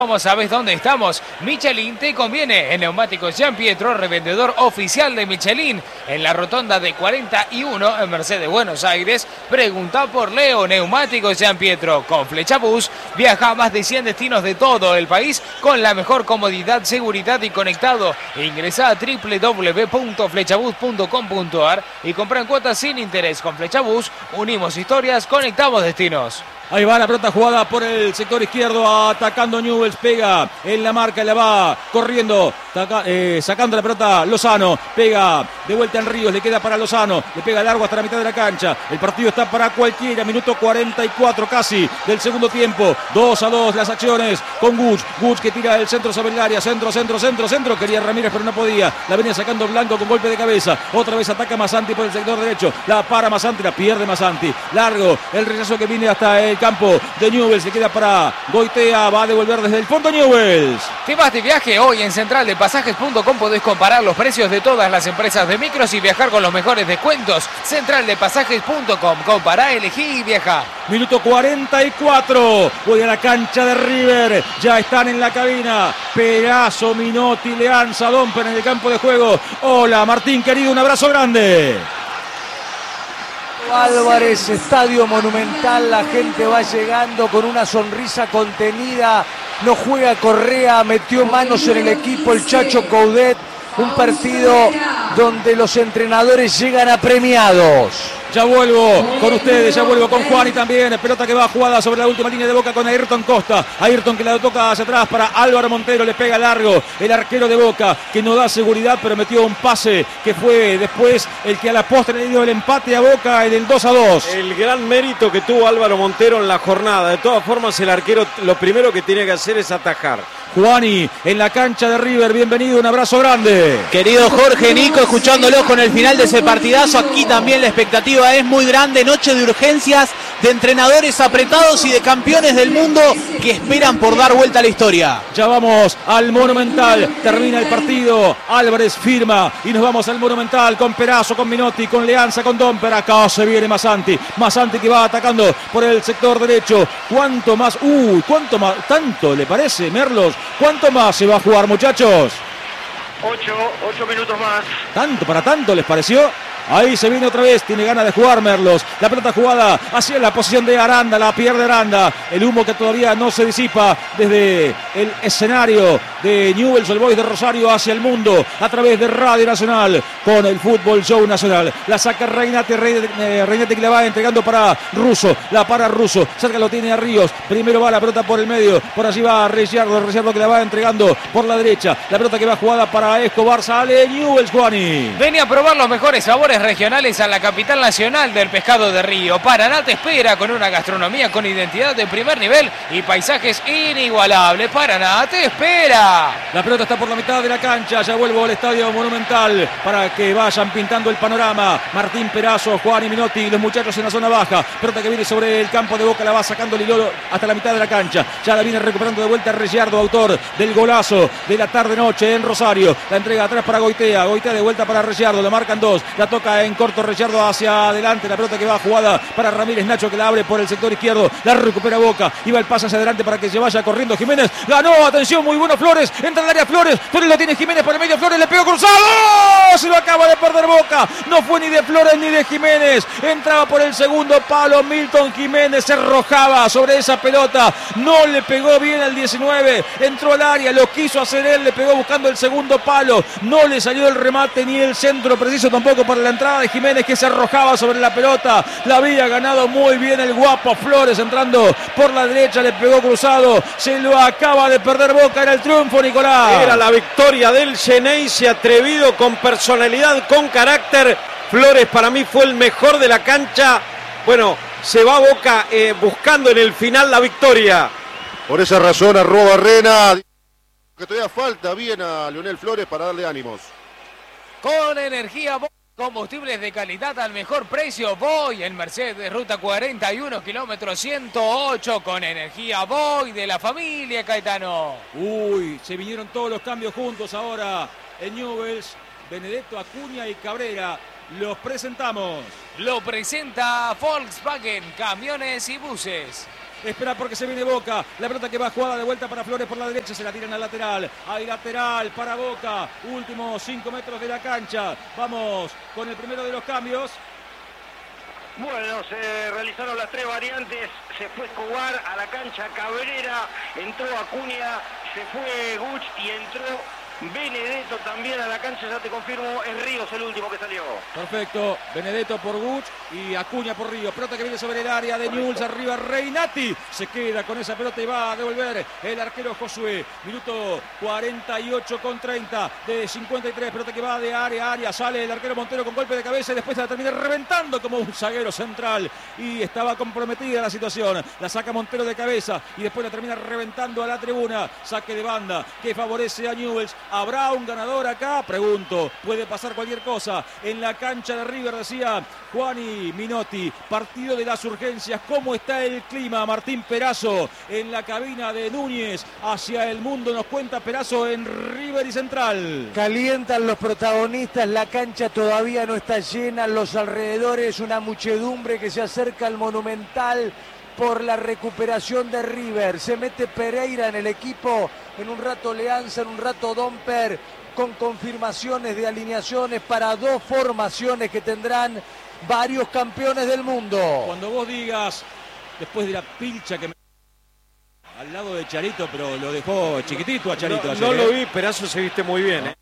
¿Sabes dónde estamos? Michelin te conviene. En Neumáticos Gian Pietro, revendedor oficial de Michelin. En la rotonda de 41 en Mercedes, Buenos Aires. Pregunta por Leo. Neumáticos Gian Pietro. Con Flechabús viaja a más de 100 destinos de todo el país con la mejor comodidad, seguridad y conectado. Ingresa a www.flechabús.com.ar y compra en cuotas sin interés. Con Flechabús unimos historias, conectamos destinos. Ahí va la pelota jugada por el sector izquierdo, atacando Newell's, pega en la marca, la va corriendo, sacando la pelota Lozano, pega de vuelta en Ríos, le queda para Lozano, le pega largo hasta la mitad de la cancha, el partido está para cualquiera, minuto 44 casi del segundo tiempo, 2-2 las acciones con Guts que tira el centro sobre el área, centro, quería Ramírez pero no podía, la venía sacando Blanco con golpe de cabeza, otra vez ataca Massanti por el sector derecho, la para Massanti, la pierde Massanti, largo el rechazo que viene hasta el campo de Newell's, se queda para Goitea, va a devolver desde el fondo Newell's. ¿Te vas de viaje? Hoy en centraldepasajes.com podés comparar los precios de todas las empresas de micros y viajar con los mejores descuentos. Centraldepasajes.com, compará, elegí y viaja. Minuto 44, voy a la cancha de River, ya están en la cabina, Perazzo, Minotti, Leanza, Domper en el campo de juego. Hola Martín querido, un abrazo grande. Álvarez, Estadio Monumental, la gente va llegando con una sonrisa contenida, no juega Correa, metió manos en el equipo el Chacho Coudet, un partido donde los entrenadores llegan apremiados. Ya vuelvo con ustedes, ya vuelvo con Juan y también pelota que va jugada sobre la última línea de Boca con Ayrton Costa. Ayrton que la toca hacia atrás para Álvaro Montero, le pega largo el arquero de Boca que no da seguridad pero metió un pase que fue después el que a la postre le dio el empate a Boca en el 2-2. El gran mérito que tuvo Álvaro Montero en la jornada. De todas formas el arquero lo primero que tiene que hacer es atajar. Juani en la cancha de River, bienvenido, un abrazo grande. Querido Jorge, Nico, escuchándolos con el final de ese partidazo, aquí también la expectativa es muy grande, noche de urgencias, de entrenadores apretados y de campeones del mundo que esperan por dar vuelta a la historia. Ya vamos al Monumental, termina el partido, Álvarez firma y nos vamos al Monumental con Perazzo, con Minotti, con Leanza, con Domper, acá se viene Massanti que va atacando por el sector derecho, cuánto más, tanto le parece Merlos. ¿Cuánto más se va a jugar, muchachos? 8 minutos más. ¿Tanto para tanto les pareció? Ahí se viene otra vez, tiene ganas de jugar Merlos. La pelota jugada hacia la posición de Aranda, la pierde Aranda. El humo que todavía no se disipa desde el escenario de Newell's Old Boys de Rosario hacia el mundo a través de Radio Nacional con el Fútbol Show Nacional. La saca Reinate que la va entregando para Russo, la para Russo, cerca lo tiene a Ríos. Primero va la pelota por el medio, por allí va Ricciardo que la va entregando por la derecha. La pelota que va jugada para Escobar, sale Newell's, Juani. Ven a probar los mejores sabores regionales a la capital nacional del pescado de río. Paraná te espera con una gastronomía con identidad de primer nivel y paisajes inigualables. Paraná te espera. La pelota está por la mitad de la cancha, ya vuelvo al Estadio Monumental para que vayan pintando el panorama. Martín Perazzo, Juan y Minotti, los muchachos en la zona baja. Pelota que viene sobre el campo de Boca, la va sacando Lilolo hasta la mitad de la cancha. Ya la viene recuperando de vuelta Ricciardo, autor del golazo de la tarde-noche en Rosario. La entrega atrás para Goitea de vuelta para Ricciardo, la marcan dos, la toca en corto Ricciardo hacia adelante, la pelota que va jugada para Ramírez Nacho que la abre por el sector izquierdo, la recupera Boca, iba el pase hacia adelante para que se vaya corriendo Jiménez, ganó, atención, muy bueno Flores, entra en el área Flores, pero lo tiene Jiménez por el medio, Flores le pegó cruzado, se lo acaba de perder Boca, no fue ni de Flores ni de Jiménez, entraba por el segundo palo Milton Jiménez, se arrojaba sobre esa pelota, no le pegó bien al 19, entró al área, lo quiso hacer él, le pegó buscando el segundo palo, no le salió el remate ni el centro preciso tampoco para la entrada de Jiménez que se arrojaba sobre la pelota, la había ganado muy bien el guapo Flores entrando por la derecha, le pegó cruzado, se lo acaba de perder Boca, era el triunfo Nicolás. Era la victoria del Xeneize, atrevido, con personalidad, con carácter. Flores para mí fue el mejor de la cancha, bueno, se va Boca buscando en el final la victoria. Por esa razón arroba Barrena, que todavía falta bien a Leonel Flores para darle ánimos. Con energía combustibles de calidad al mejor precio. Voy en Mercedes, ruta 41, kilómetro 108, con energía Voy de la familia Caetano. Uy, se vinieron todos los cambios juntos ahora en Newell's. Benedetto, Acuña y Cabrera. Los presentamos. Lo presenta Volkswagen, camiones y buses. Espera porque se viene Boca. La pelota que va jugada de vuelta para Flores por la derecha. Se la tiran al lateral. Hay lateral para Boca. Últimos 5 metros de la cancha. Vamos con el primero de los cambios. Bueno, se realizaron las 3 variantes, se fue Escobar a la cancha Cabrera, entró Acuña, se fue Guch y entró Benedetto también a la cancha, ya te confirmo, es Ríos el último que salió. Perfecto, Benedetto por Guch y Acuña por Ríos. Pelota que viene sobre el área de Newell's, arriba Reinati. Se queda con esa pelota y va a devolver el arquero Josué. Minuto 48,30 de 53. Pelota que va de área a área. Sale el arquero Montero con golpe de cabeza y después la termina reventando como un zaguero central. Y estaba comprometida la situación. La saca Montero de cabeza y después la termina reventando a la tribuna. Saque de banda que favorece a Newell's. ¿Habrá un ganador acá? Pregunto. Puede pasar cualquier cosa. En la cancha de River, decía Juani Minotti. Partido de las urgencias. ¿Cómo está el clima? Martín Perazo en la cabina de Núñez. Hacia el mundo nos cuenta Perazo en River y Central. Calientan los protagonistas. La cancha todavía no está llena. Los alrededores, una muchedumbre que se acerca al Monumental por la recuperación de River. Se mete Pereira en el equipo. En un rato Leanza, en un rato Domper, con confirmaciones de alineaciones para 2 formaciones que tendrán varios campeones del mundo. Cuando vos digas, después de la pilcha que me... al lado de Charito, pero lo dejó chiquitito a Charito. No, ayer, no lo vi, Perazo se viste muy bien.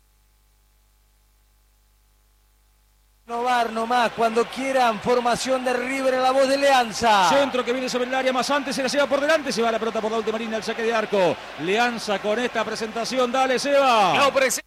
Renovar nomás, cuando quieran, formación de River en la voz de Leanza. Centro que viene sobre el área más antes, se la lleva por delante, se va la pelota por la última línea, el saque de arco. Leanza con esta presentación, dale Seba. No presenta.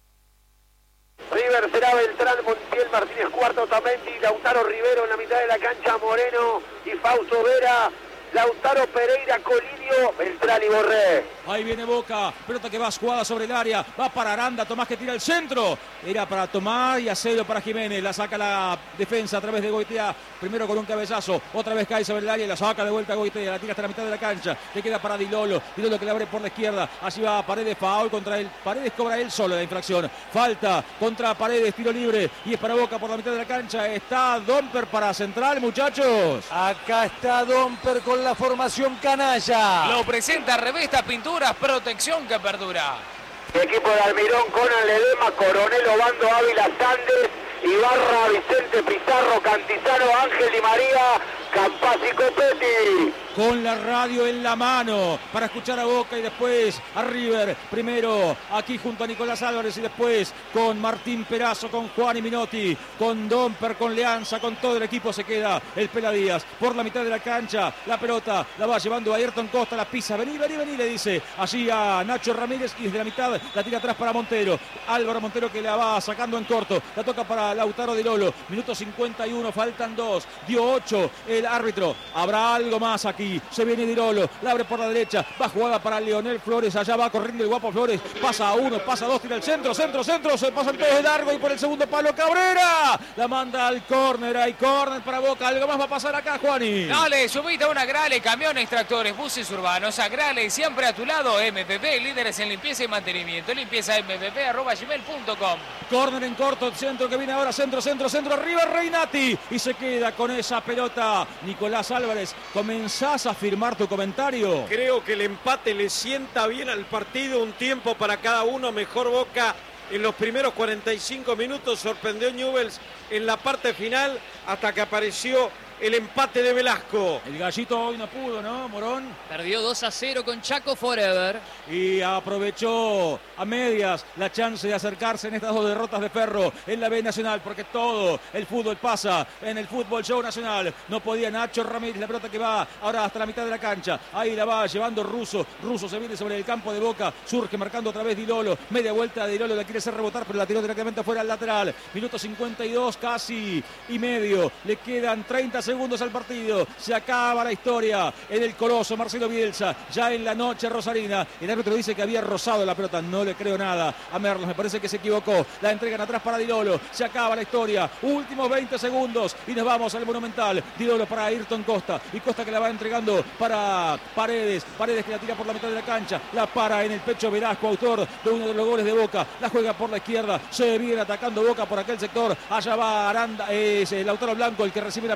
River será Beltrán, Montiel, Martínez Cuarto, Otamendi, Lautaro Rivero en la mitad de la cancha, Moreno y Fausto Vera, Lautaro Pereira, Colidio, Beltrán y Borré. Ahí viene Boca, pelota que va jugada sobre el área, va para Aranda, Tomás que tira el centro. Era para Tomás y Acedo para Jiménez, la saca la defensa a través de Goitea, primero con un cabezazo, otra vez cae sobre el área y la saca de vuelta a Goitea, la tira hasta la mitad de la cancha, le queda para Dilolo, Dilolo que le abre por la izquierda, allí va Paredes, foul contra él, Paredes cobra él solo la infracción, falta contra Paredes, tiro libre y es para Boca por la mitad de la cancha, está Domper para Central, muchachos. Acá está Domper con la formación canalla. Lo presenta Revesta Pinturas, protección que perdura. Equipo de Almirón, Conan Ledema, Coronel Obando, Ávila Sández, Ibarra, Vicente Pizarro, Cantizano, Ángel Di María, Campas y Copetti. Con la radio en la mano para escuchar a Boca y después a River. Primero aquí junto a Nicolás Álvarez y después con Martín Perazo, con Juani Minotti, con Domper, con Leanza, con todo el equipo se queda el Pela Díaz por la mitad de la cancha. La pelota la va llevando a Ayrton Costa, la pisa. Vení, vení, vení, le dice allí a Nacho Ramírez y desde la mitad la tira atrás para Montero. Álvaro Montero que la va sacando en corto. La toca para Lautaro Dilolo. Minuto 51, faltan 2. Dio 8 el árbitro. Habrá algo más aquí. Se viene Dilolo, la abre por la derecha, va jugada para Leonel Flores, allá va corriendo el guapo Flores, pasa a 1, pasa a 2, tira el centro, se pasan todos de largo y por el segundo palo Cabrera, la manda al córner, hay córner para Boca, algo más va a pasar acá, Juani. Dale, subite a una Grale, camiones, tractores, buses urbanos, a Grale, siempre a tu lado, MPP, líderes en limpieza y mantenimiento, limpieza mpp@gmail.com. Córner en corto, centro que viene ahora, centro, arriba Reinati y se queda con esa pelota. Nicolás Álvarez, comenzás a firmar tu comentario. Creo que el empate le sienta bien al partido, un tiempo para cada uno, mejor Boca en los primeros 45 minutos, sorprendió Newell's en la parte final hasta que apareció el empate de Velasco. El gallito hoy no pudo, ¿no, Morón? Perdió 2-0 con Chaco Forever. Y aprovechó a medias la chance de acercarse en estas 2 derrotas de Ferro en la B Nacional, porque todo el fútbol pasa en el Fútbol Show Nacional. No podía Nacho Ramírez, la pelota que va ahora hasta la mitad de la cancha. Ahí la va llevando Russo. Russo se viene sobre el campo de Boca, surge marcando otra vez Dilolo. Media vuelta de Dilolo, la quiere hacer rebotar, pero la tiró directamente fuera al lateral. Minuto 52 casi y medio. Le quedan 30 segundos al partido. Se acaba la historia en el coloso Marcelo Bielsa. Ya en la noche rosarina. El árbitro dice que había rozado la pelota. No le creo nada a Merlos. Me parece que se equivocó. La entregan atrás para Dilolo. Se acaba la historia. Últimos 20 segundos. Y nos vamos al Monumental. Dilolo para Ayrton Costa. Y Costa que la va entregando para Paredes. Paredes que la tira por la mitad de la cancha. La para en el pecho Velasco, autor de uno de los goles de Boca. La juega por la izquierda. Se viene atacando Boca por aquel sector. Allá va Aranda. Es Lautaro Blanco el que recibe la pelota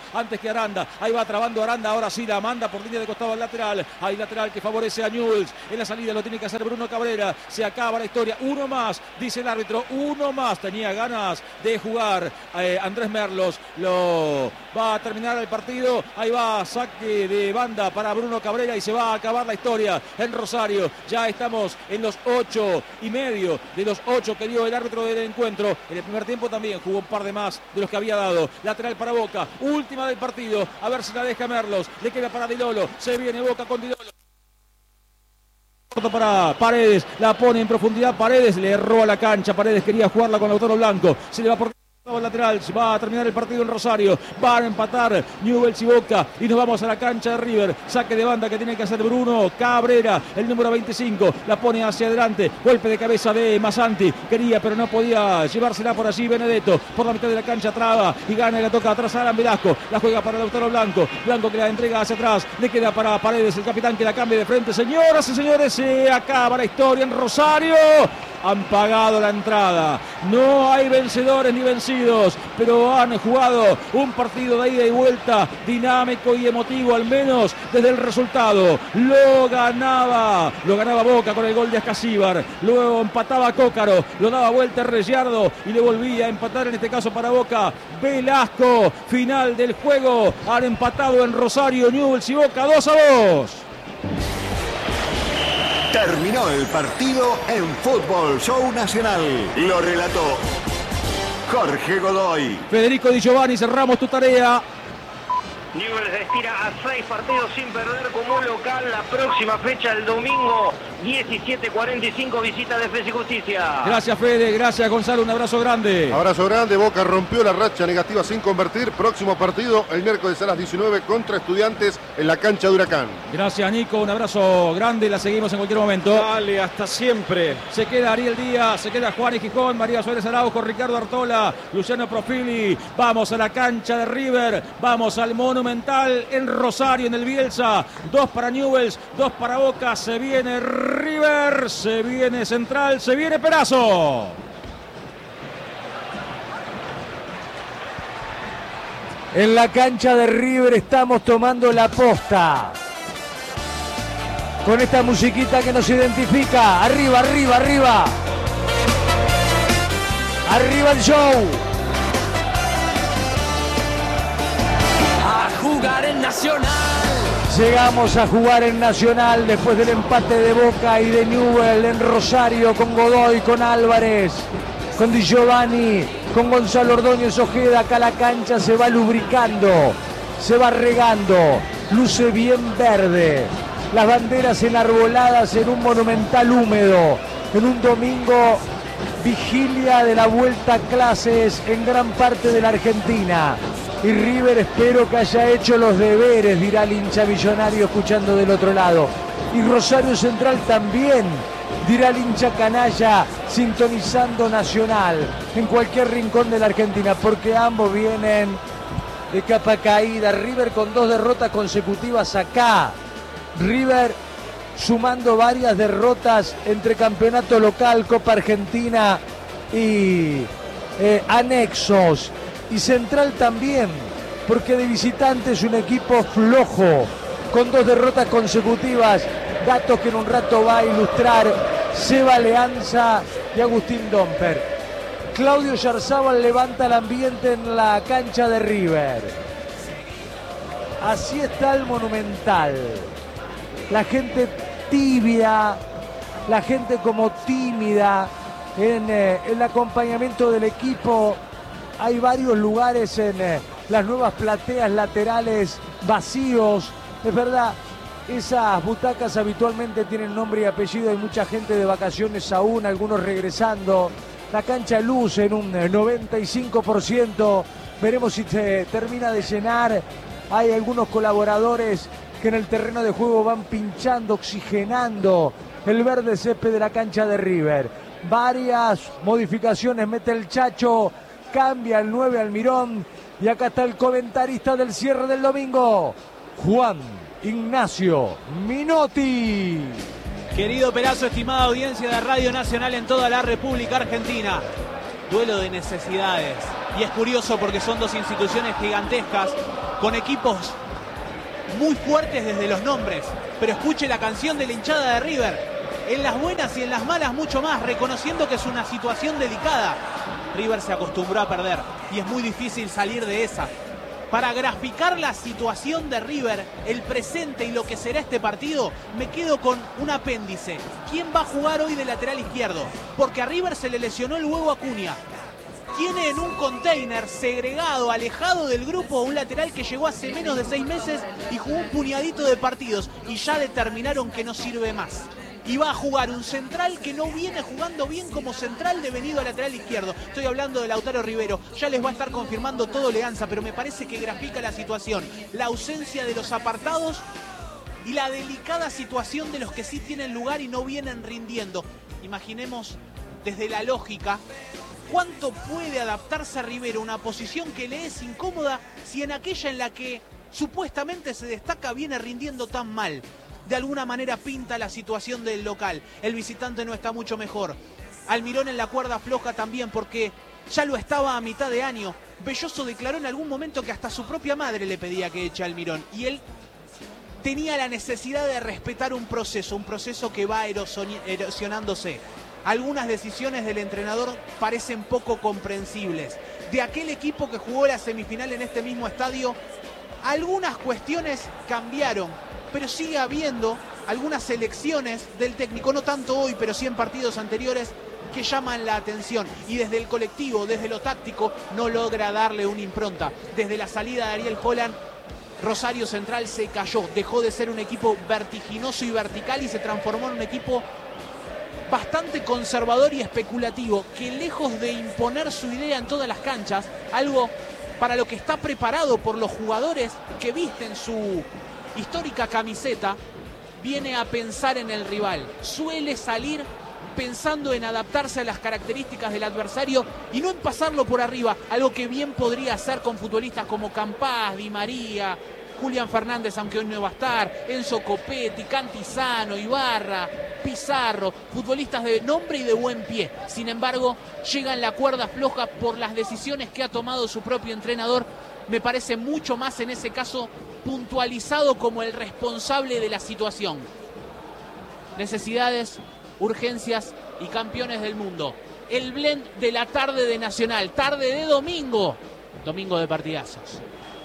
antes que Aranda. Ahí va trabando Aranda, ahora sí la manda por línea de costado al lateral. Hay lateral que favorece a Newell's. En la salida lo tiene que hacer Bruno Cabrera. Se acaba la historia. Uno más, dice el árbitro. Uno más. Tenía ganas de jugar Andrés Merlos. Lo va a terminar el partido. Ahí va, saque de banda para Bruno Cabrera y se va a acabar la historia en Rosario. Ya estamos en los 8,5 de los 8 que dio el árbitro del encuentro. En el primer tiempo también jugó un par de más de los que había dado. Lateral para Boca, última del partido. A ver si la deja Merlos. Le queda para Di Lolo. Se viene Boca con Di Lolo. Para Paredes, la pone en profundidad. Paredes le erró a la cancha. Paredes quería jugarla con Lautaro Blanco. Se le va por lateral, va a terminar el partido en Rosario, van a empatar Newell's y Boca y nos vamos a la cancha de River. Saque de banda que tiene que hacer Bruno Cabrera, el número 25, la pone hacia adelante, golpe de cabeza de Masanti, quería pero no podía llevársela por allí. Benedetto por la mitad de la cancha traba y gana y la toca atrás a Alan Velasco, la juega para Lautaro Blanco, Blanco que la entrega hacia atrás, le queda para Paredes, el capitán que la cambia de frente. Señoras y señores, se acaba la historia en Rosario. Han pagado la entrada, no hay vencedores ni vencidos, pero han jugado un partido de ida y vuelta dinámico y emotivo, al menos desde el resultado. Lo ganaba Boca con el gol de Ascasíbar, luego empataba Cócaro, lo daba vuelta Rellardo y le volvía a empatar, en este caso para Boca, Velasco. Final del juego, han empatado en Rosario Newell's y Boca 2-2. Terminó el partido en Fútbol Show Nacional. Lo relató Jorge Godoy. Federico Di Giovanni, cerramos tu tarea. Newell's estira a 6 partidos sin perder como local. La próxima fecha, el domingo 17:45, visita Defensa y Justicia. Gracias Fede, gracias Gonzalo, un abrazo grande. Abrazo grande, Boca rompió la racha negativa sin convertir. Próximo partido el miércoles a las 19 contra Estudiantes en la cancha de Huracán. Gracias Nico, un abrazo grande, la seguimos en cualquier momento. Dale, hasta siempre. Se queda Ariel Díaz, se queda Juan y Gijón, María Suárez Araujo, Ricardo Artola, Luciano Profili. Vamos a la cancha de River, vamos al Monumental en Rosario, en el Bielsa. 2 para Newell's, 2 para Boca. Se viene River, se viene Central, se viene Perazo. En la cancha de River estamos tomando la posta. Con esta musiquita que nos identifica. Arriba, arriba, arriba. Arriba el show. A jugar en Nacional. Llegamos a jugar en Nacional después del empate de Boca y de Newell's en Rosario, con Godoy, con Álvarez, con Di Giovanni, con Gonzalo Ordóñez Ojeda. Acá la cancha se va lubricando, se va regando, luce bien verde. Las banderas enarboladas en un Monumental húmedo, en un domingo vigilia de la vuelta a clases en gran parte de la Argentina. Y River espero que haya hecho los deberes, dirá el hincha millonario escuchando del otro lado. Y Rosario Central también, dirá el hincha canalla sintonizando Nacional en cualquier rincón de la Argentina, porque ambos vienen de capa caída. River con 2 derrotas consecutivas acá. River sumando varias derrotas entre campeonato local, Copa Argentina y anexos. Y Central también, porque de visitante es un equipo flojo, con 2 derrotas consecutivas, datos que en un rato va a ilustrar Seba Leanza y Agustín Domper. Claudio Yarzábal levanta el ambiente en la cancha de River. Así está el Monumental. La gente tibia, la gente como tímida en el acompañamiento del equipo. Hay varios lugares en las nuevas plateas laterales vacíos. Es verdad, esas butacas habitualmente tienen nombre y apellido. Hay mucha gente de vacaciones aún, algunos regresando. La cancha luce en un 95%. Veremos si se termina de llenar. Hay algunos colaboradores que en el terreno de juego van pinchando, oxigenando el verde césped de la cancha de River. Varias modificaciones mete el Chacho. Cambia el 9 Almirón. Y acá está el comentarista del cierre del domingo, Juan Ignacio Minotti. Querido Perazo, estimada audiencia de Radio Nacional en toda la República Argentina. Duelo de necesidades. Y es curioso porque son dos instituciones gigantescas, con equipos muy fuertes desde los nombres. Pero escuche la canción de la hinchada de River. En las buenas y en las malas mucho más, reconociendo que es una situación delicada. River se acostumbró a perder y es muy difícil salir de esa. Para graficar la situación de River, el presente y lo que será este partido, me quedo con un apéndice. ¿Quién va a jugar hoy de lateral izquierdo? Porque a River se le lesionó el huevo Acuña. Tiene en un container segregado, alejado del grupo, un lateral que llegó hace menos de 6 meses y jugó un puñadito de partidos y ya determinaron que no sirve más. Y va a jugar un central que no viene jugando bien como central devenido a lateral izquierdo. Estoy hablando de Lautaro Rivero. Ya les va a estar confirmando todo Leanza, pero me parece que grafica la situación. La ausencia de los apartados y la delicada situación de los que sí tienen lugar y no vienen rindiendo. Imaginemos desde la lógica cuánto puede adaptarse a Rivero a una posición que le es incómoda si en aquella en la que supuestamente se destaca viene rindiendo tan mal. De alguna manera pinta la situación del local. El visitante no está mucho mejor. Almirón en la cuerda floja también, porque ya lo estaba a mitad de año. Belloso declaró en algún momento que hasta su propia madre le pedía que eche a Almirón. Y él tenía la necesidad de respetar un proceso que va erosionándose. Algunas decisiones del entrenador parecen poco comprensibles. De aquel equipo que jugó la semifinal en este mismo estadio, algunas cuestiones cambiaron. Pero sigue habiendo algunas elecciones del técnico, no tanto hoy, pero sí en partidos anteriores, que llaman la atención. Y desde el colectivo, desde lo táctico, no logra darle una impronta. Desde la salida de Ariel Holland, Rosario Central se cayó. Dejó de ser un equipo vertiginoso y vertical y se transformó en un equipo bastante conservador y especulativo, que lejos de imponer su idea en todas las canchas, algo para lo que está preparado por los jugadores que visten su histórica camiseta, viene a pensar en el rival. Suele salir pensando en adaptarse a las características del adversario y no en pasarlo por arriba, algo que bien podría hacer con futbolistas como Campás, Di María, Julián Fernández, aunque hoy no va a estar, Enzo Copetti, Cantizano, Ibarra, Pizarro, futbolistas de nombre y de buen pie. Sin embargo, llega en la cuerda floja por las decisiones que ha tomado su propio entrenador. Me parece mucho más en ese caso puntualizado como el responsable de la situación. Necesidades, urgencias y campeones del mundo. El blend de la tarde de Nacional, tarde de domingo, domingo de partidazos.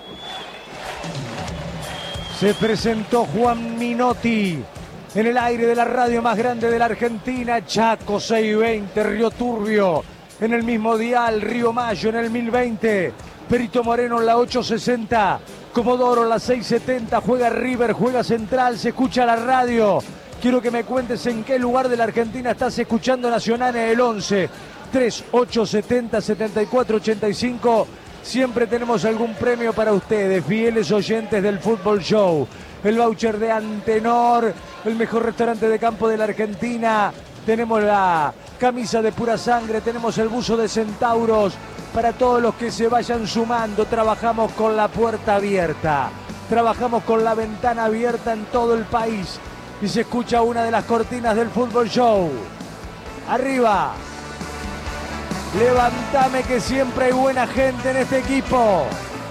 Se presentó Juan Minotti en el aire de la radio más grande de la Argentina, Chaco 620, Río Turbio, en el mismo dial, Río Mayo en el 1020, Perito Moreno en la 860, Comodoro en la 670, juega River, juega Central, se escucha la radio. Quiero que me cuentes en qué lugar de la Argentina estás escuchando Nacional en el 11 3870 7485. Siempre tenemos algún premio para ustedes, fieles oyentes del Fútbol Show. El voucher de Antenor, el mejor restaurante de campo de la Argentina. Tenemos la camisa de Pura Sangre, tenemos el buzo de Centauros. Para todos los que se vayan sumando, trabajamos con la puerta abierta. Trabajamos con la ventana abierta en todo el país. Y se escucha una de las cortinas del Fútbol Show. Arriba. Levantame que siempre hay buena gente en este equipo.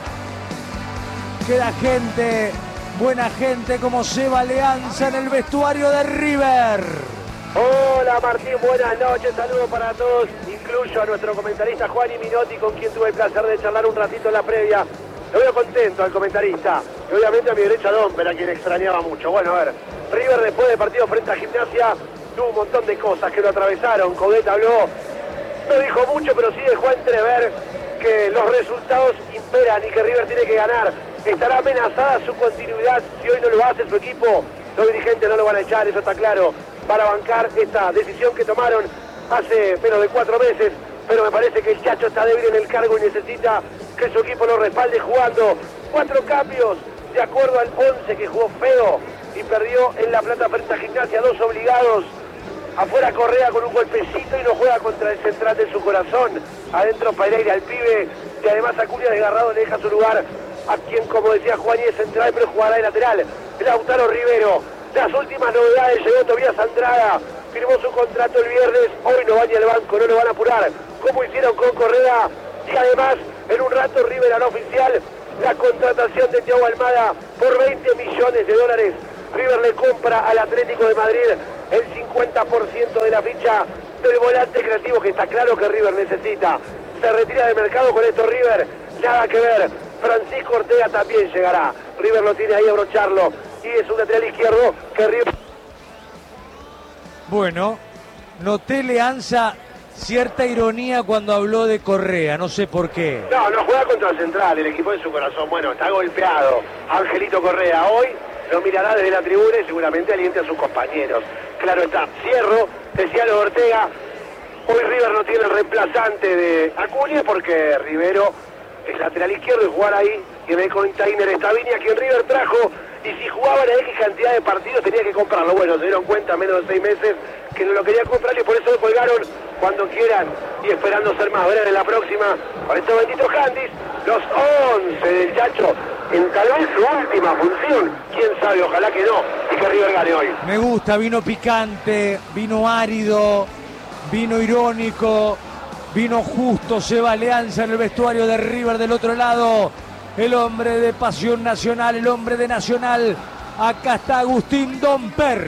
Queda gente, buena gente como Seba Leanza en el vestuario de River. Hola Martín, buenas noches, saludos para todos, incluyo a nuestro comentarista Juan Minotti, con quien tuve el placer de charlar un ratito en la previa. Lo veo contento al comentarista, y obviamente a mi derecha Domper, a quien extrañaba mucho. Bueno, a ver, River después del partido frente a Gimnasia tuvo un montón de cosas que lo atravesaron. Coudet habló, no dijo mucho, pero sí dejó entrever que los resultados imperan y que River tiene que ganar. Estará amenazada su continuidad si hoy no lo hace su equipo. Los dirigentes no lo van a echar, eso está claro, para bancar esta decisión que tomaron hace menos de 4 meses. Pero me parece que el Chacho está débil en el cargo y necesita que su equipo lo respalde jugando. 4 cambios de acuerdo al 11 que jugó feo y perdió en La Plata frente a Gimnasia, 2 obligados. Afuera Correa con un golpecito y no juega contra el central de su corazón. Adentro Pereira, el pibe, y además Acuña desgarrado le deja su lugar a quien, como decía Juan, es central, pero jugará de lateral. Lautaro Rivero. Las últimas novedades, llegó Tobías Andrada, firmó su contrato el viernes, hoy no va ni al banco, no lo van a apurar, como hicieron con Correa, Y además, en un rato River hará oficial la contratación de Thiago Almada por 20 millones de dólares. River le compra al Atlético de Madrid el 50% de la ficha del volante creativo que está claro que River necesita. Se retira del mercado con esto River, nada que ver. Francisco Ortega también llegará. River lo tiene ahí a brocharlo y es un lateral izquierdo que River... Bueno, noté Leanza cierta ironía cuando habló de Correa, no sé por qué. No juega contra Central, el equipo de su corazón. Bueno, está golpeado Angelito Correa. Hoy lo mirará desde la tribuna y seguramente aliente a sus compañeros. Claro está. Cierro, decía lo de Ortega. Hoy River no tiene el reemplazante de Acuña porque Rivero es lateral izquierdo y jugar ahí. Y ve con Tainer está Viña, quien River trajo. Y si jugaban a X cantidad de partidos tenía que comprarlo. Bueno, se dieron cuenta menos de 6 meses que no lo quería comprar y por eso lo colgaron cuando quieran. Y esperando ser más breves en la próxima. Con estos benditos handys, los 11 del Chacho. En tal vez su última función. Quién sabe, ojalá que no. Y que River gane hoy. Me gusta, vino picante, vino árido, vino irónico, vino justo. Se va Leanza en el vestuario de River del otro lado. El hombre de Pasión Nacional, el hombre de Nacional. Acá está Agustín Domper.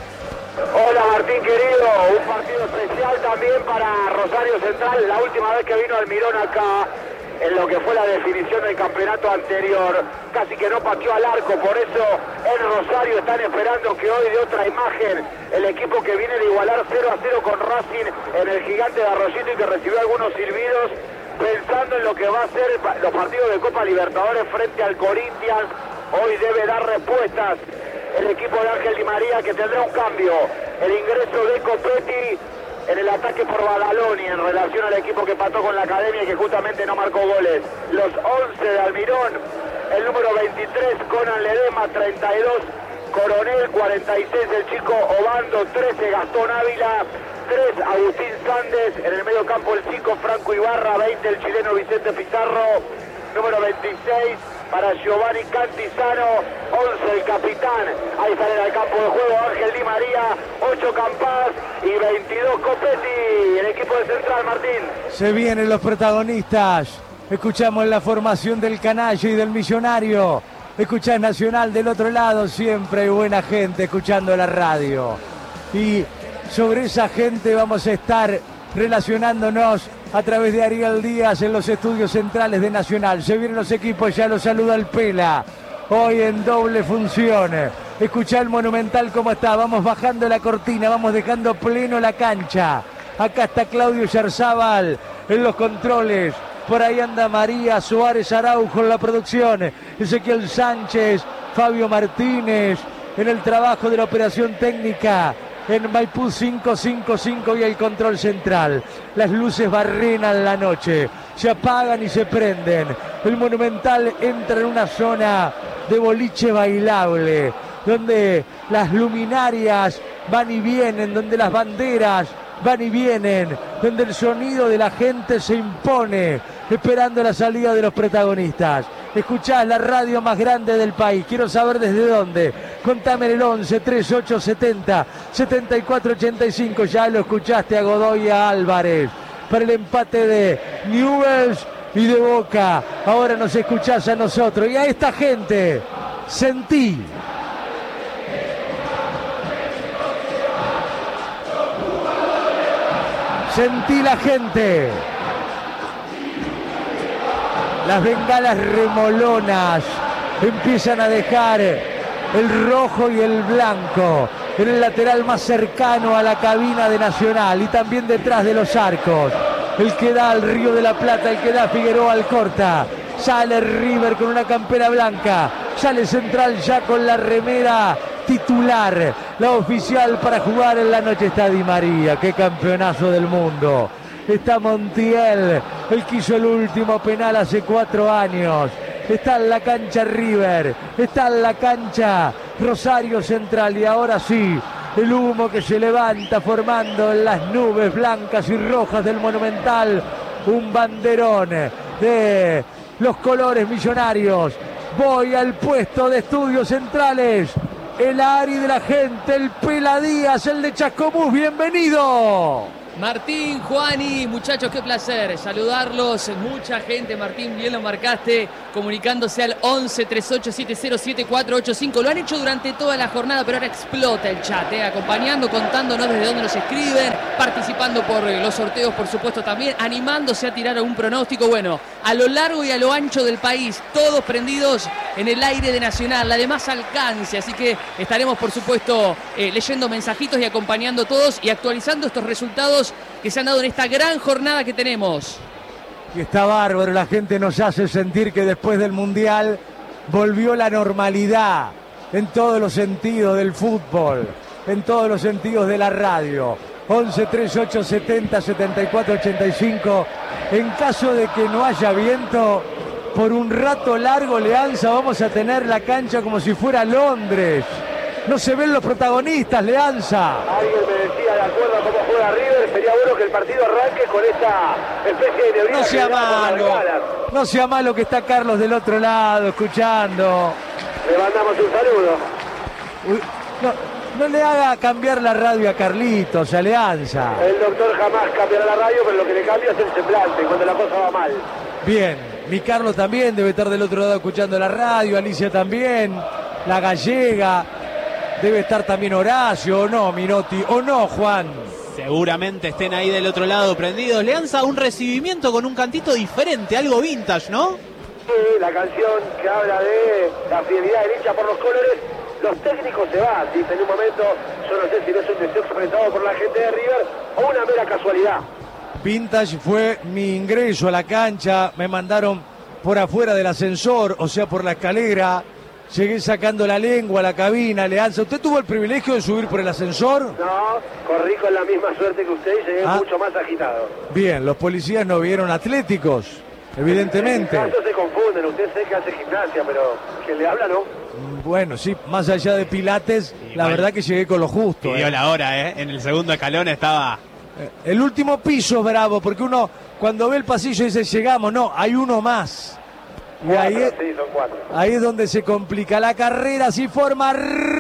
Hola Martín querido, un partido especial también para Rosario Central. La última vez que vino Almirón acá, en lo que fue la definición del campeonato anterior, casi que no pateó al arco. Por eso en Rosario están esperando que hoy de otra imagen el equipo que viene de igualar 0-0 con Racing en el Gigante de Arroyito y que recibió algunos silbidos, pensando en lo que va a ser los partidos de Copa Libertadores frente al Corinthians. Hoy debe dar respuestas el equipo de Ángel Di María, que tendrá un cambio. El ingreso de Copetti en el ataque por Badaloni en relación al equipo que empató con la Academia y que justamente no marcó goles. Los 11 de Almirón, el número 23 Conan Ledema, 32 Coronel, 46 el chico Obando, 13 Gastón Ávila, 3 Agustín Sández, en el medio campo el 5 Franco Ibarra, 20 el chileno Vicente Pizarro, número 26 para Giovanni Cantizano, 11 el capitán, ahí sale al campo de juego Ángel Di María, 8 Campas y 22 Copetti, el equipo de Central. Martín. Se vienen los protagonistas, escuchamos la formación del Canalla y del Millonario, escuchás Nacional del otro lado, siempre hay buena gente escuchando la radio. Y sobre esa gente vamos a estar relacionándonos a través de Ariel Díaz en los estudios centrales de Nacional. Se vienen los equipos, ya los saluda el Pela. Hoy en doble función. Escuchá el Monumental cómo está. Vamos bajando la cortina, vamos dejando pleno la cancha. Acá está Claudio Yarzábal en los controles. Por ahí anda María Suárez Araujo en la producción. Ezequiel Sánchez, Fabio Martínez en el trabajo de la operación técnica. En Maipú 555 y el control central. Las luces barrenan la noche, se apagan y se prenden. El Monumental entra en una zona de boliche bailable, donde las luminarias van y vienen, donde las banderas van y vienen, donde el sonido de la gente se impone, esperando la salida de los protagonistas. Escuchás la radio más grande del país. Quiero saber desde dónde. Contame en el 11 3870 7485. Ya lo escuchaste a Godoy y a Álvarez para el empate de Newell's y de Boca. Ahora nos escuchás a nosotros y a esta gente. Sentí. Sentí la gente. Las bengalas remolonas empiezan a dejar el rojo y el blanco en el lateral más cercano a la cabina de Nacional y también detrás de los arcos. El que da al Río de la Plata, el que da Figueroa Alcorta. Sale River con una campera blanca. Sale Central ya con la remera titular, la oficial para jugar en la noche. Está Di María, qué campeonazo del mundo. Está Montiel, el que hizo el último penal hace 4 años. Está en la cancha River, está en la cancha Rosario Central y ahora sí, el humo que se levanta formando en las nubes blancas y rojas del Monumental, un banderón de los colores millonarios. Voy al puesto de estudios centrales, el Ari de la gente, el Pela Díaz, el de Chascomús, bienvenido. Martín, Juani, muchachos, qué placer saludarlos. Mucha gente, Martín, bien lo marcaste, comunicándose al 11 38 70 7485. Lo han hecho durante toda la jornada, pero ahora explota el chat, acompañando, contándonos desde dónde nos escriben, participando por los sorteos, por supuesto, también, animándose a tirar algún pronóstico. Bueno, a lo largo y a lo ancho del país, todos prendidos en el aire de Nacional, la de más alcance. Así que estaremos, por supuesto, leyendo mensajitos y acompañando todos y actualizando estos resultados que se han dado en esta gran jornada que tenemos. Y está bárbaro, la gente nos hace sentir que después del Mundial volvió la normalidad en todos los sentidos del fútbol, en todos los sentidos de la radio. 11 38 70 74 85. En caso de que no haya viento, por un rato largo, Leanza, vamos a tener la cancha como si fuera Londres. No se ven los protagonistas, Leanza. Alguien me decía, de acuerdo a cómo juega River, sería bueno que el partido arranque con esta especie de neblina. No sea malo, no sea malo que está Carlos del otro lado, escuchando. Le mandamos un saludo. Uy, no le haga cambiar la radio a Carlitos, a Leanza. El doctor jamás cambiará la radio, pero lo que le cambia es el semblante, cuando la cosa va mal. Bien, mi Carlos también debe estar del otro lado escuchando la radio, Alicia también, la gallega. Debe estar también Horacio, ¿o no, Minotti? ¿O no, Juan? Seguramente estén ahí del otro lado prendidos. Leanza, un recibimiento con un cantito diferente, algo vintage, ¿no? Sí, la canción que habla de la fidelidad del hincha por los colores. Los técnicos se van, dice en un momento. Yo no sé si no es un deseo expresado por la gente de River o una mera casualidad. Vintage fue mi ingreso a la cancha. Me mandaron por afuera del ascensor, o sea, por la escalera. Llegué sacando la lengua a la cabina, Leanza. ¿Usted tuvo el privilegio de subir por el ascensor? No, corrí con la misma suerte que usted y llegué mucho más agitado. Bien, los policías no vieron atléticos, evidentemente. En se confunden, usted sé que hace gimnasia, pero quien le habla no. Bueno, sí, más allá de pilates, la verdad que llegué con lo justo. Pidió la hora, en el segundo escalón estaba... El último piso, bravo, porque uno cuando ve el pasillo dice llegamos, no, hay uno más. Y ahí es donde se complica la carrera, si forma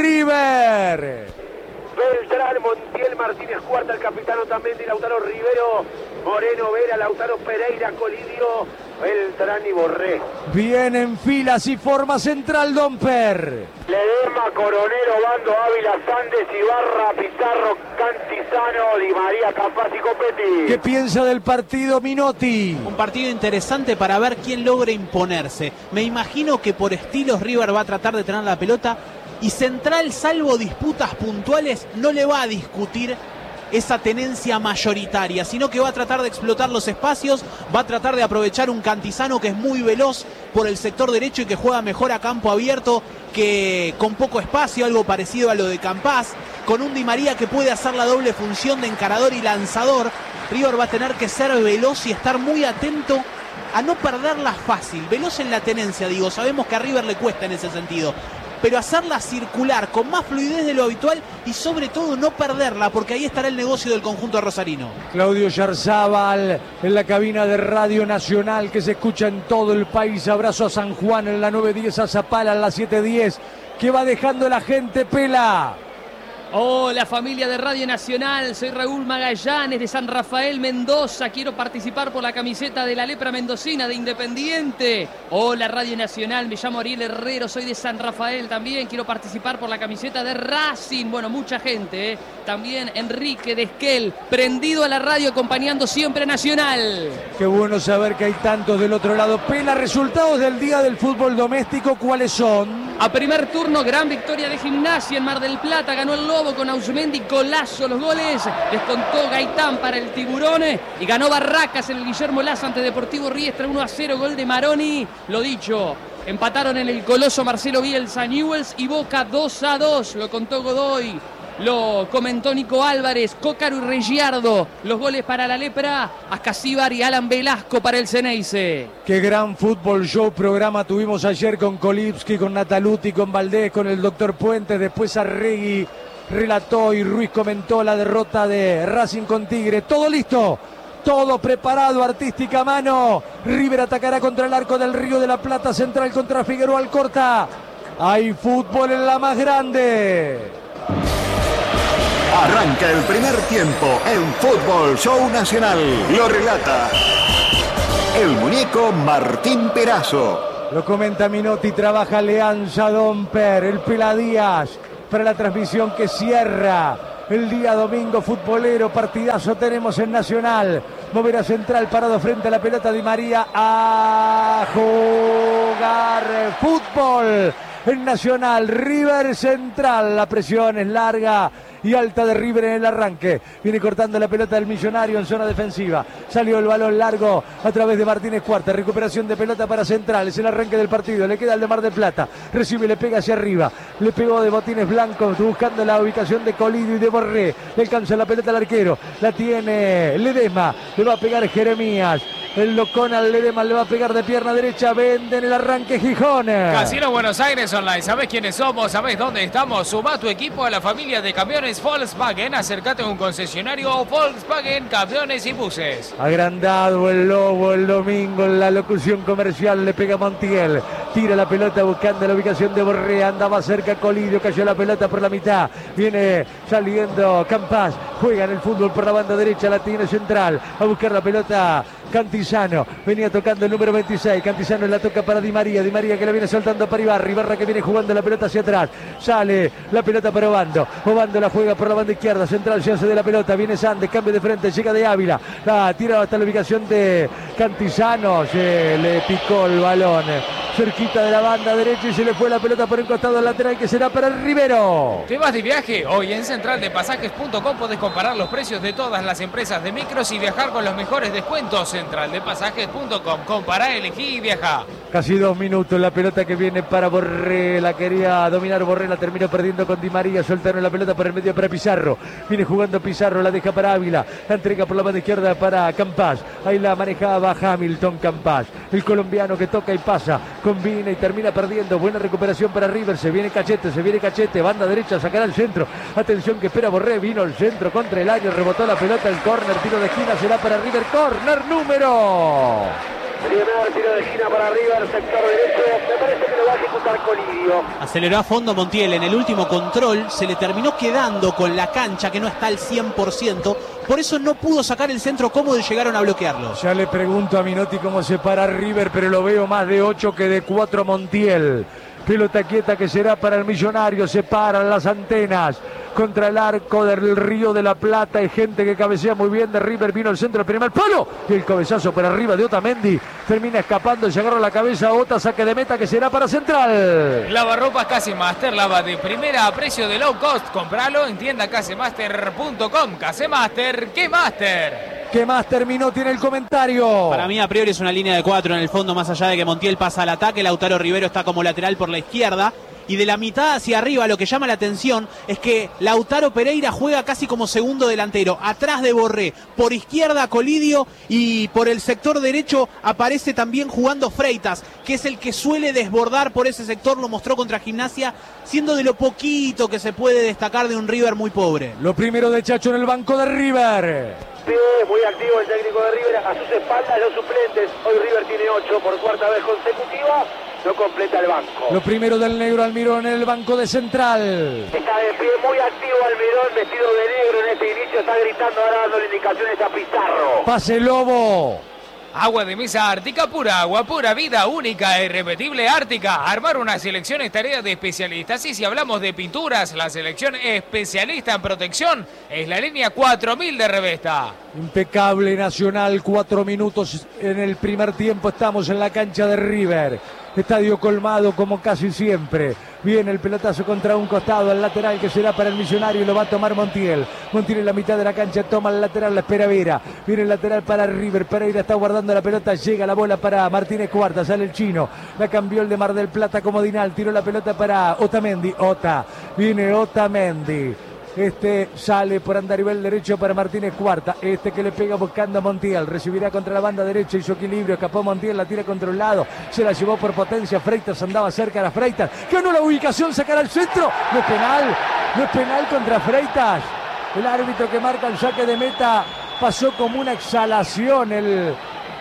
River. Beltrán, Montiel, Martínez Cuarta, el capitano también de Lautaro Rivero, Moreno Vera, Lautaro Pereira, Colidio, Beltrán y Borré. Bien en fila, si forma Central Domper. Ledesma, Coronero, Bando, Ávila, Sandes, Ibarra, Pizarro, Cantizano, Di María, Campas y Copetti. ¿Qué piensa del partido, Minotti? Un partido interesante para ver quién logra imponerse. Me imagino que por estilos River va a tratar de tener la pelota y Central, salvo disputas puntuales, no le va a discutir esa tenencia mayoritaria, sino que va a tratar de explotar los espacios, va a tratar de aprovechar un Cantizano que es muy veloz por el sector derecho y que juega mejor a campo abierto que con poco espacio, algo parecido a lo de Campas, con un Di María que puede hacer la doble función de encarador y lanzador. River va a tener que ser veloz y estar muy atento a no perderla fácil, veloz en la tenencia, digo, sabemos que a River le cuesta en ese sentido, pero hacerla circular con más fluidez de lo habitual y sobre todo no perderla, porque ahí estará el negocio del conjunto rosarino. Claudio Yarzábal en la cabina de Radio Nacional que se escucha en todo el país. Abrazo a San Juan en la 910, a Zapala en la 710. ¿Qué va dejando la gente, Pela? Hola familia de Radio Nacional, soy Raúl Magallanes de San Rafael, Mendoza. Quiero participar por la camiseta de la lepra mendocina de Independiente. Hola Radio Nacional, me llamo Ariel Herrero, soy de San Rafael también. Quiero participar por la camiseta de Racing. Bueno, mucha gente, También Enrique de Esquel, prendido a la radio, acompañando siempre a Nacional. Qué bueno saber que hay tantos del otro lado. Pela, resultados del día del fútbol doméstico, ¿cuáles son? A primer turno, gran victoria de Gimnasia en Mar del Plata. Ganó el Lobo con Ausmendi, golazo los goles. Descontó Gaitán para el Tiburón. Y ganó Barracas en el Guillermo Laza ante Deportivo Riestra, 1-0, gol de Maroni. Lo dicho, empataron en el Coloso Marcelo Bielsa, Newell's y Boca 2-2. Lo contó Godoy. Lo comentó Nico Álvarez, Cócaro y Reggiardo. Los goles para la Lepra, Ascasíbar y Alan Velasco para el Ceneice. Qué gran fútbol show programa tuvimos ayer con Kolipski, con Nataluti, con Valdés, con el doctor Puentes. Después Arregui relató y Ruiz comentó la derrota de Racing con Tigre. Todo listo, todo preparado, artística mano. River atacará contra el arco del Río de la Plata, Central contra Figueroa Alcorta. Hay fútbol en la más grande. Arranca el primer tiempo en Fútbol Show Nacional. Lo relata el muñeco Martín Perazo. Lo comenta Minotti, trabaja Leanza Domper, el Pela Díaz para la transmisión que cierra el día domingo futbolero. Partidazo tenemos en Nacional. Moverá central parado frente a la pelota Di María a jugar fútbol en Nacional. River Central, la presión es larga y alta de River en el arranque. Viene cortando la pelota del Millonario en zona defensiva. Salió el balón largo a través de Martínez Cuarta. Recuperación de pelota para Central. Es el arranque del partido. Le queda el de Mar del Plata. Recibe, le pega hacia arriba. Le pegó de botines blancos buscando la ubicación de Colidio y de Borré. Le alcanza la pelota al arquero. La tiene Ledesma. Le va a pegar Jeremías. El locón al Ledesma le va a pegar de pierna derecha. Vende en el arranque Gijón. Casino Buenos Aires Online. ¿Sabés quiénes somos? ¿Sabés dónde estamos? Suma tu equipo a la familia de camiones Volkswagen. Acércate a un concesionario Volkswagen, camiones y buses. Agrandado el Lobo el domingo en la locución comercial. Le pega Montiel. Tira la pelota buscando la ubicación de Borré. Andaba cerca Colidio. Cayó la pelota por la mitad. Viene saliendo Campas. Juega en el fútbol por la banda derecha. La tiene Central. A buscar la pelota Cantizano. Venía tocando el número 26. Cantizano la toca para Di María. Di María que la viene soltando para Ibarra. Ibarra que viene jugando la pelota hacia atrás. Sale la pelota para Obando. Obando la juega por la banda izquierda. Central se hace de la pelota. Viene Sandes. Cambio de frente. Llega de Ávila. La tira hasta la ubicación de Cantizano. Se le picó el balón cerquita de la banda derecha y se le fue la pelota por el costado lateral que será para el Rivero. ¿Te vas de viaje? Hoy en centraldepasajes.com podés comparar los precios de todas las empresas de micros y viajar con los mejores descuentos. Centraldepasajes.com. Compará, elegí y viaja. Casi 2 minutos la pelota que viene para Borré. La quería dominar Borré, la terminó perdiendo con Di María. Soltaron la pelota por el medio para Pizarro. Viene jugando Pizarro, la deja para Ávila. La entrega por la banda izquierda para Campas. Ahí la manejaba Hamilton Campas. El colombiano que toca y pasa. Combina y termina perdiendo. Buena recuperación para River. Se viene Cachete. Banda derecha, sacará el centro. Atención que espera Borré. Vino el centro contra el área. Rebotó la pelota. El córner. Tiro de esquina será para River. Córner número. Primer tiro de esquina para River, sector derecho. Me parece que lo va a ejecutar Colidio. Aceleró a fondo Montiel en el último control. Se le terminó quedando con la cancha que no está al 100%. Por eso no pudo sacar el centro cómodo y llegaron a bloquearlo. Ya le pregunto a Minotti cómo se para River, pero lo veo más de 8 que de 4 Montiel. Pelota quieta que será para el Millonario. Se paran las antenas contra el arco del Río de la Plata. Hay gente que cabecea muy bien de River. Vino el centro, el primer palo. Y el cabezazo para arriba de Otamendi. Termina escapando, se agarra la cabeza. Ota, saque de meta que será para Central. Lavarropas Casemaster, lava de primera a precio de low cost. Compralo en tienda casemaster.com. Casemaster, ¿qué master? ¿Qué más terminó? Tiene el comentario. Para mí a priori es una línea de 4 en el fondo, más allá de que Montiel pasa al ataque. Lautaro Rivero está como lateral por la izquierda. Y de la mitad hacia arriba lo que llama la atención es que Lautaro Pereira juega casi como segundo delantero, atrás de Borré, por izquierda Colidio y por el sector derecho aparece también jugando Freitas, que es el que suele desbordar por ese sector, lo mostró contra Gimnasia, siendo de lo poquito que se puede destacar de un River muy pobre. Lo primero de Chacho en el banco de River. Sí, muy activo el técnico de River, a sus espaldas los suplentes. Hoy River tiene 8 por cuarta vez consecutiva. No completa el banco. Lo primero del negro Almirón en el banco de Central. Está de pie, muy activo Almirón, vestido de negro en este inicio. Está gritando ahora, dándole indicaciones a Pizarro. Pase Lobo. Agua de mesa Ártica, pura agua, pura vida, única e irrepetible Ártica. Armar una selección es tarea de especialistas. Y si hablamos de pinturas, la selección especialista en protección es la línea 4000 de Revesta. Impecable Nacional, 4 minutos en el primer tiempo. Estamos en la cancha de River. Estadio colmado como casi siempre. Viene el pelotazo contra un costado, al lateral que será para el Millonario y lo va a tomar Montiel. Montiel en la mitad de la cancha, toma el lateral, la espera Vera. Viene el lateral para River, Pereira está guardando la pelota, llega la bola para Martínez Cuarta, sale el chino. La cambió el de Mar del Plata como Dinal, tiró la pelota para Otamendi. Viene Otamendi. Sale por andarivel derecho para Martínez Cuarta. Que le pega buscando a Montiel. Recibirá contra la banda derecha. Hizo equilibrio. Escapó Montiel. La tira contra un lado. Se la llevó por potencia. Freitas andaba cerca de la Freitas. Ganó la ubicación. Sacará el centro. No es penal. No es penal contra Freitas. El árbitro que marca el saque de meta pasó como una exhalación. El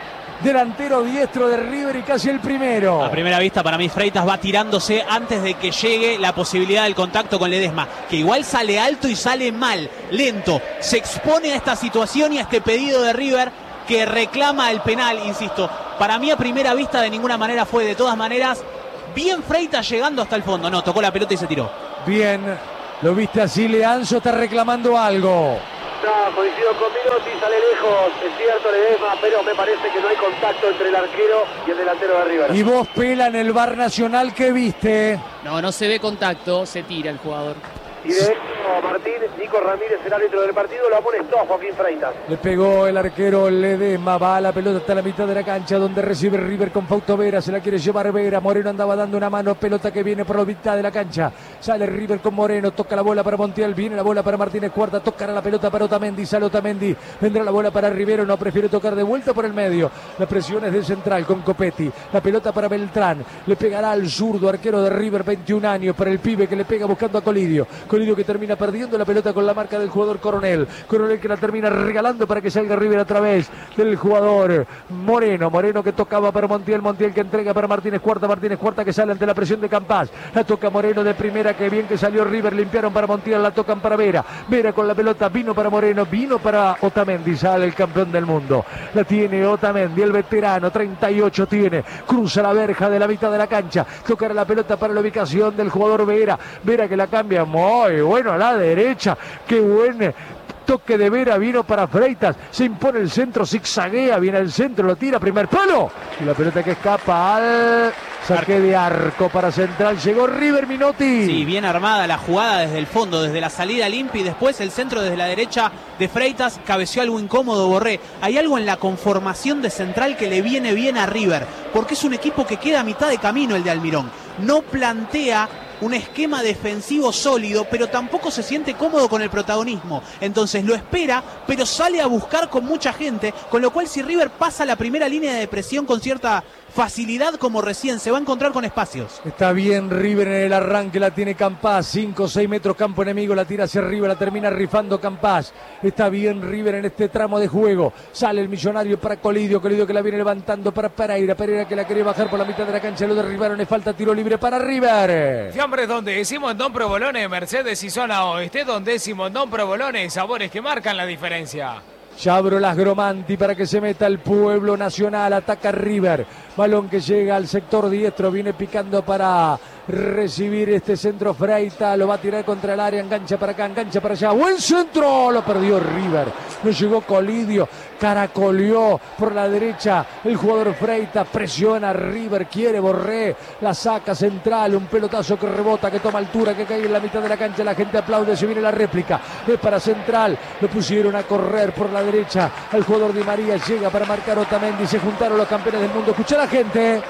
delantero diestro de River y casi el primero. A primera vista para mí Freitas va tirándose antes de que llegue la posibilidad del contacto con Ledesma, que igual sale alto y sale mal, lento, se expone a esta situación y a este pedido de River que reclama el penal, insisto. Para mí a primera vista de ninguna manera fue, de todas maneras, bien Freitas llegando hasta el fondo. No, tocó la pelota y se tiró. Bien, lo viste así, Leanzo está reclamando algo. No, coincido con Minotti, sale lejos, es cierto Ledesma, pero me parece que no hay contacto entre el arquero y el delantero de River. Y vos, Pela, en el VAR Nacional, ¿qué viste? No se ve contacto, se tira el jugador. Y de hecho, Martín, Nico Ramírez, el árbitro del partido, lo amonestó a Joaquín Freitas. Le pegó el arquero Ledesma, va a la pelota hasta la mitad de la cancha, donde recibe River con Fausto Vera, se la quiere llevar Vera, Moreno andaba dando una mano, pelota que viene por la mitad de la cancha, sale River con Moreno, toca la bola para Montiel, viene la bola para Martínez Cuarta, tocará la pelota para Otamendi, sale Otamendi, vendrá la bola para Rivero, no prefiere tocar de vuelta por el medio, la presión es del central con Copetti, la pelota para Beltrán, le pegará al zurdo, arquero de River, 21 años, para el pibe que le pega buscando a Colidio que termina perdiendo la pelota con la marca del jugador Coronel que la termina regalando para que salga River a través del jugador Moreno que tocaba para Montiel que entrega para Martínez Cuarta que sale ante la presión de Campás, la toca Moreno de primera, que bien que salió River, limpiaron para Montiel, la tocan para Vera con la pelota, vino para Moreno, vino para Otamendi, sale el campeón del mundo, la tiene Otamendi, el veterano, 38 tiene, cruza la verja de la mitad de la cancha, tocará la pelota para la ubicación del jugador Vera que la cambia muy bueno a la derecha, qué buen toque de Vera, vino para Freitas, se impone el centro, zigzaguea, viene al centro, lo tira, primer palo, y la pelota que escapa al saque de arco para Central, llegó River, Minotti. Sí, bien armada la jugada desde el fondo, desde la salida limpia y después el centro desde la derecha de Freitas, cabeció algo incómodo Borré. Hay algo en la conformación de Central que le viene bien a River, porque es un equipo que queda a mitad de camino el de Almirón, no plantea un esquema defensivo sólido, pero tampoco se siente cómodo con el protagonismo. Entonces lo espera, pero sale a buscar con mucha gente, con lo cual si River pasa la primera línea de presión con cierta facilidad como recién, se va a encontrar con espacios. Está bien River en el arranque, la tiene Campás, 5 o 6 metros campo enemigo, la tira hacia arriba, la termina rifando Campás. Está bien River en este tramo de juego, sale el millonario para Colidio que la viene levantando para Pereira que la quería bajar por la mitad de la cancha, lo derribaron, le falta tiro libre para River. Fiambres donde decimos Don Provolone, Mercedes y zona oeste, donde decimos Don Provolone, sabores que marcan la diferencia. Yabrolas Gromanti para que se meta el pueblo nacional, ataca River, balón que llega al sector diestro, viene picando para recibir este centro Freitas, lo va a tirar contra el área, engancha para acá, engancha para allá, buen centro, lo perdió River, no llegó Colidio, caracoleó por la derecha el jugador Freitas, presiona a River, quiere Borré, la saca Central, un pelotazo que rebota, que toma altura, que cae en la mitad de la cancha, la gente aplaude, se viene la réplica, es para Central, lo pusieron a correr por la derecha, el jugador Di María llega para marcar Otamendi, se juntaron los campeones del mundo, escucha la gente.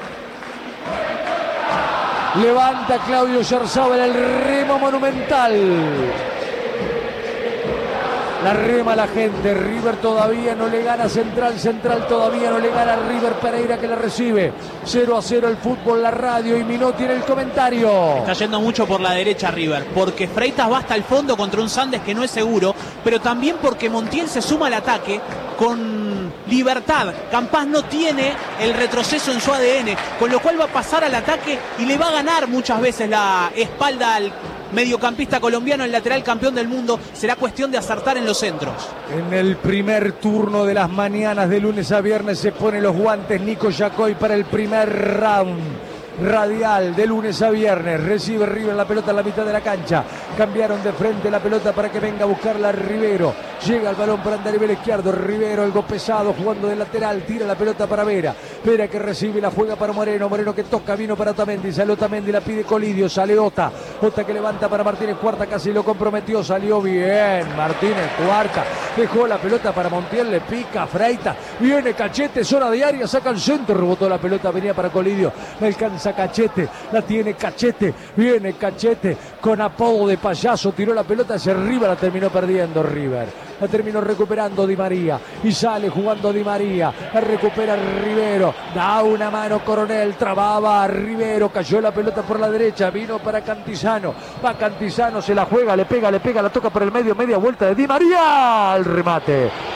Levanta Claudio Sciarzábal el remo monumental. La rema la gente, River todavía no le gana a Central, Central todavía no le gana a River, Pereira que la recibe. 0-0 el fútbol, la radio y Minotti en el comentario. Está yendo mucho por la derecha River, porque Freitas va hasta el fondo contra un Sandes que no es seguro, pero también porque Montiel se suma al ataque con libertad. Campás no tiene el retroceso en su ADN, con lo cual va a pasar al ataque y le va a ganar muchas veces la espalda al mediocampista colombiano, el lateral campeón del mundo. Será cuestión de acertar en los centros. En el primer turno de las mañanas de lunes a viernes se pone los guantes Nico Yacoy para el primer round radial de lunes a viernes. Recibe River la pelota en la mitad de la cancha, cambiaron de frente la pelota para que venga a buscarla Rivero, llega el balón para andar nivel izquierdo, Rivero algo pesado jugando de lateral, tira la pelota para Vera que recibe, la juega para Moreno que toca, vino para Otamendi, sale Otamendi, la pide Colidio, sale Ota que levanta para Martínez Cuarta, casi lo comprometió, salió bien Martínez Cuarta, dejó la pelota para Montiel, le pica Freitas, viene Cachete, zona de área, saca el centro, rebotó la pelota, venía para Colidio, la alcanza Cachete, la tiene Cachete, viene Cachete con apodo de payaso, tiró la pelota hacia arriba, la terminó perdiendo River, la terminó recuperando Di María y sale jugando Di María, la recupera Rivero, da una mano Coronel, trababa a Rivero, cayó la pelota por la derecha, vino para Cantizano, va Cantizano, se la juega, le pega, la toca por el medio, media vuelta de Di María, al remate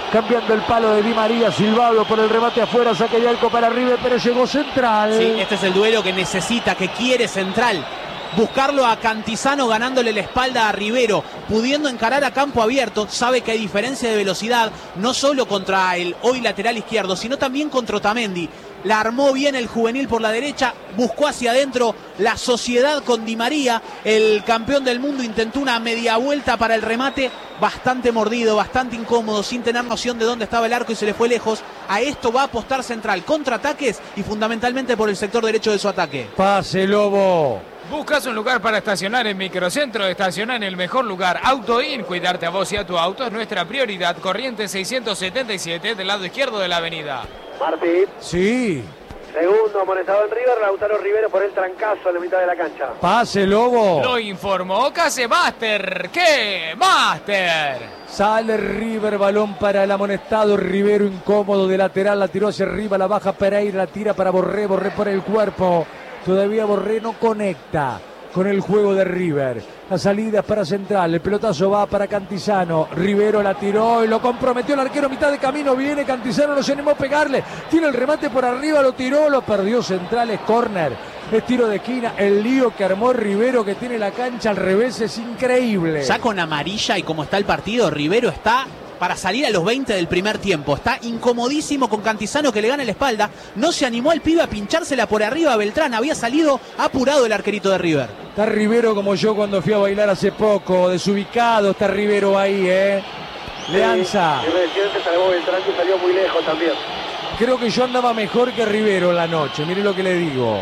cambiando el palo de Di María, silbado por el remate afuera, saque de arco para River, pero llegó Central. Sí, este es el duelo que necesita, que quiere Central. Buscarlo a Cantizano ganándole la espalda a Rivero, pudiendo encarar a campo abierto. Sabe que hay diferencia de velocidad, no solo contra el hoy lateral izquierdo, sino también contra Otamendi. La armó bien el juvenil por la derecha, buscó hacia adentro la sociedad con Di María. El campeón del mundo intentó una media vuelta para el remate, bastante mordido, bastante incómodo, sin tener noción de dónde estaba el arco y se le fue lejos. A esto va a apostar Central, contraataques y fundamentalmente por el sector derecho de su ataque. Pase, Lobo. ¿Buscas un lugar para estacionar en Microcentro? Estaciona en el mejor lugar. AutoIn, cuidarte a vos y a tu auto es nuestra prioridad. Corrientes 677 del lado izquierdo de la avenida. Martín. Sí. Segundo amonestado en River, Lautaro Rivero por el trancazo en la mitad de la cancha. Pase, Lobo. Lo informó Case Master. ¿Qué? Master. Sale River, balón para el amonestado Rivero, incómodo de lateral, la tiró hacia arriba, la baja Pereira, la tira para Borré, Borré por el cuerpo. Todavía Borré no conecta con el juego de River. La salida es para Central, el pelotazo va para Cantizano. Rivero la tiró y lo comprometió el arquero a mitad de camino. Viene Cantizano, no se animó a pegarle. Tiene el remate por arriba, lo tiró, lo perdió Central, es córner. Es tiro de esquina, el lío que armó Rivero, que tiene la cancha al revés, es increíble. Ya con amarilla y como está el partido, Rivero está para salir a los 20 del primer tiempo. Está incomodísimo con Cantizano que le gana la espalda. No se animó el pibe a pinchársela por arriba a Beltrán. Había salido apurado el arquerito de River. Está Rivero como yo cuando fui a bailar hace poco. Desubicado está Rivero ahí, Leanza. El presidente salvó Beltrán, que salió muy lejos también. Creo que yo andaba mejor que Rivero en la noche. Mire lo que le digo.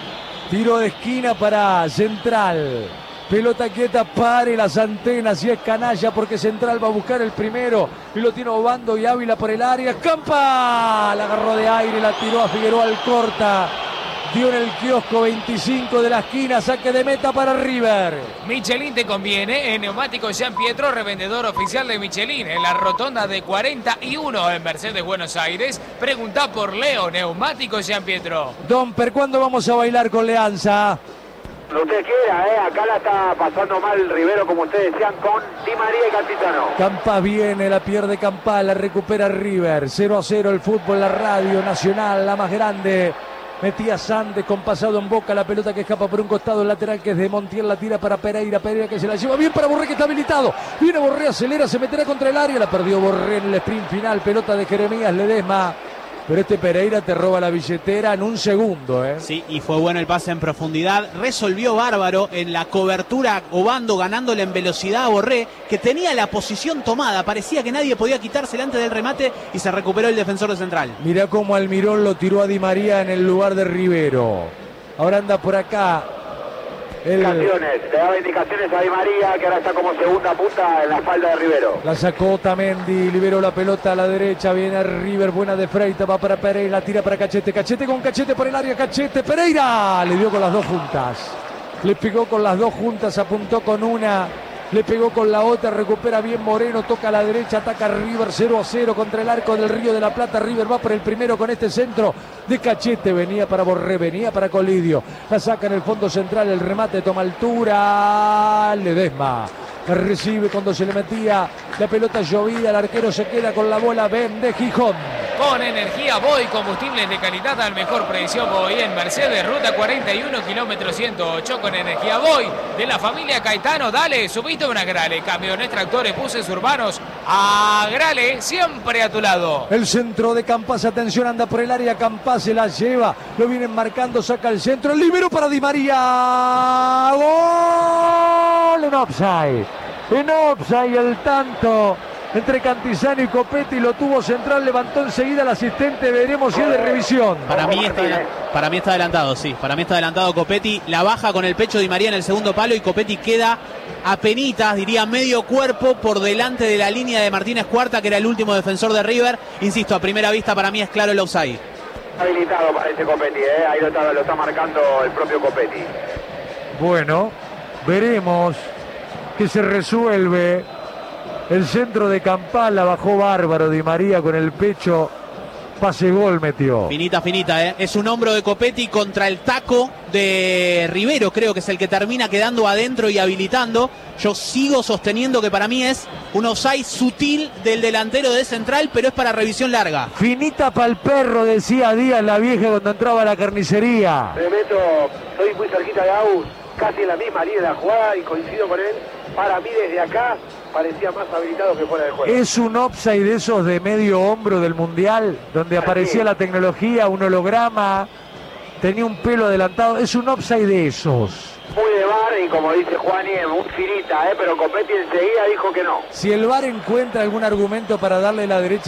Tiro de esquina para Central. Pelota quieta, pare las antenas y es canalla porque Central va a buscar el primero y lo tiene Obando y Ávila por el área. ¡Campa! La agarró de aire, la tiró a Figueroa al corta. Dio en el kiosco 25 de la esquina, saque de meta para River. Michelin te conviene. En Neumáticos Jean Pietro, revendedor oficial de Michelin. En la rotonda de 41 en Mercedes, Buenos Aires. Pregunta por Leo, Neumáticos Jean Pietro. Domper, ¿cuándo vamos a bailar con Leanza? Lo usted quiera, acá la está pasando mal Rivero, como ustedes decían, con Di María y Cantizano. Campa viene, la pierde Campa, la recupera River. 0-0 el fútbol, la radio nacional, la más grande. Metía Sande con pasado en Boca, la pelota que escapa por un costado, el lateral que es de Montiel, la tira para Pereira, Pereira que se la lleva bien para Borré, que está habilitado. Viene Borré, acelera, se meterá contra el área, la perdió Borré en el sprint final, pelota de Jeremías Ledesma. Pero este Pereira te roba la billetera en un segundo, Sí, y fue bueno el pase en profundidad. Resolvió bárbaro en la cobertura, Obando ganándole en velocidad a Borré, que tenía la posición tomada. Parecía que nadie podía quitársela antes del remate y se recuperó el defensor de Central. Mirá cómo Almirón lo tiró a Di María en el lugar de Rivero. Ahora anda por acá. Indicaciones, le daba indicaciones a Di María, que ahora está como segunda punta en la espalda de Rivero. La sacó Otamendi, liberó la pelota a la derecha, viene River, buena de Freitas, va para Pereira, la tira para Cachete, Cachete con Cachete por el área, Cachete, Pereira, le dio con las dos juntas, le pegó con las dos juntas, apuntó con una, le pegó con la otra, recupera bien Moreno, toca a la derecha, ataca River 0-0 contra el arco del Río de la Plata. River va por el primero con este centro de Cachete, venía para Borré, venía para Colidio, la saca en el fondo central, el remate toma altura, Ledesma recibe cuando se le metía la pelota, llovía, el arquero se queda con la bola, Ben de Gijón. Con energía Boy, combustibles de calidad al mejor precio. Boy en Mercedes, ruta 41, kilómetro 108. Con energía Boy de la familia Caetano. Dale, subiste una Grale. Camiones, tractores, buses urbanos. A Grale, siempre a tu lado. El centro de Campas, atención, anda por el área. Campas se la lleva, lo vienen marcando, saca el centro. El libero para Di María. Gol en offside. En offside el tanto entre Cantizano y Copetti, lo tuvo Central, levantó enseguida el asistente, veremos si es de revisión. Para mí está adelantado, sí, para mí está adelantado Copetti, la baja con el pecho Di María en el segundo palo y Copetti queda apenitas, diría medio cuerpo por delante de la línea de Martínez Cuarta, que era el último defensor de River. Insisto, a primera vista para mí es claro el offside. Habilitado para ese Copetti, ahí lo está marcando el propio Copetti. Bueno, veremos que se resuelve. El centro de Campal la bajó bárbaro Di María con el pecho pase gol metió. Finita, finita, ¿eh? Es un hombro de Copetti contra el taco de Rivero, creo que es el que termina quedando adentro y habilitando. Yo sigo sosteniendo que para mí es un offside sutil del delantero de Central, pero es para revisión larga. Finita pa'l perro, decía Díaz la vieja cuando entraba a la carnicería. Me meto, estoy muy cerquita de Agus, casi en la misma línea de la jugada y coincido con él. Para mí desde acá parecía más habilitado que fuera de juego. Es un offside de esos de medio hombro del Mundial, donde aparecía la tecnología, un holograma, tenía un pelo adelantado. Es un offside de esos. Muy de VAR y como dice Juani, muy finita, pero Copetti enseguida dijo que no. Si el VAR encuentra algún argumento para darle la derecha